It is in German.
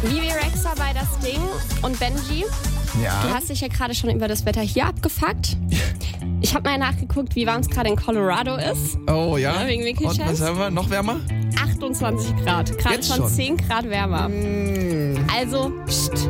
Vivi Rex dabei das Ding und Benji. Ja. Du hast dich ja gerade schon über das Wetter hier abgefuckt. Ich habe mal nachgeguckt, wie warm es gerade in Colorado ist. Oh ja. Ja, wegen Wiki Und Chance. was haben wir? Noch wärmer? 28 Grad. Gerade Jetzt schon schon? 10 Grad wärmer. Also, pst,